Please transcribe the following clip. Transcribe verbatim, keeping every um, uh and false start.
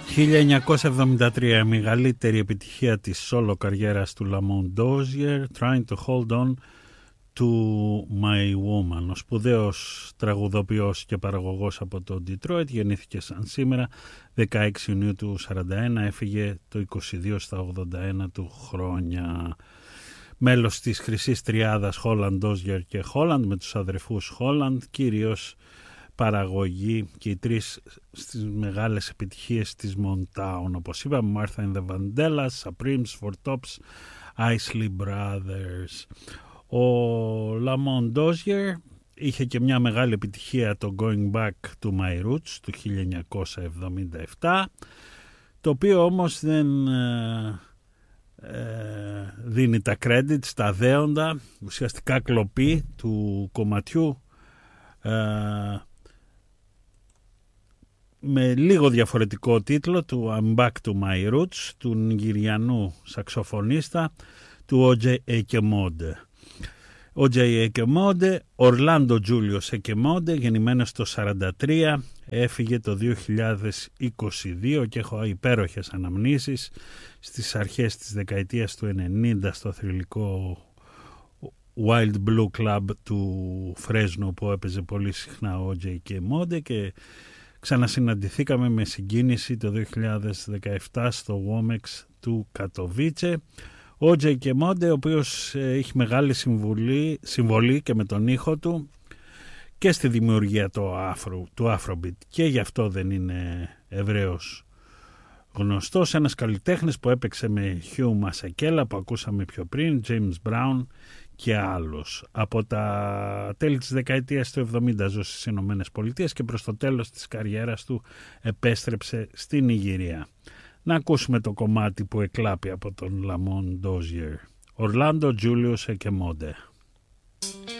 χίλια εννιακόσια εβδομήντα τρία, η μεγαλύτερη επιτυχία της solo καριέρας του Lamont Dozier, Trying to Hold On to My Woman. Ο σπουδαίος τραγουδοποιός και παραγωγός από το Detroit γεννήθηκε σαν σήμερα δεκαέξι Ιουνίου του σαράντα ένα, έφυγε το είκοσι δύο στα ογδόντα ένα του χρόνια. Μέλος της χρυσής τριάδας Holland, Dozier και Holland με τους αδερφούς Holland, κυρίως παραγωγή και οι τρεις στις μεγάλες επιτυχίες της Motown, όπως είπαμε, Martha and the Vandellas, Supremes, Four Tops, Isley Brothers. Ο Lamont Dozier είχε και μια μεγάλη επιτυχία, το Going Back to My Roots του χίλια εννιακόσια εβδομήντα επτά, το οποίο όμως δεν ε, ε, δίνει τα credit στα δέοντα, ουσιαστικά κλοπή του κομματιού ε, με λίγο διαφορετικό τίτλο του I'm Back to My Roots του Νιγηριανού σαξοφωνίστα του Ο Τζέι Ekemode. Ο Τζέι Ekemode, Orlando Julius Ekemode, γεννημένος το σαράντα τρία, έφυγε το δύο χιλιάδες είκοσι δύο και έχω υπέροχες αναμνήσεις στις αρχές της δεκαετίας του ενενήντα στο θρυλικό Wild Blue Club του Φρέσνο που έπαιζε πολύ συχνά ο Τζέι Ekemode και ξανασυναντηθήκαμε με συγκίνηση το δύο χιλιάδες δεκαεπτά στο Womex του Κατοβίτσε. Ο Τζέι Ekemode, ο οποίος έχει μεγάλη συμβολή, συμβολή και με τον ήχο του και στη δημιουργία του, Afro, του Afrobeat, και γι' αυτό δεν είναι ευρέως γνωστός. Ένας καλλιτέχνης που έπαιξε με Hugh Masekela που ακούσαμε πιο πριν, James Brown και άλλους. Από τα τέλη της δεκαετίας του εβδομήντα ζούσε στις Ηνωμένες Πολιτείες και προς το τέλος της καριέρας του επέστρεψε στην Νιγηρία. Να ακούσουμε το κομμάτι που εκλάπει από τον Lamont Dozier. Orlando Julius Ekemode.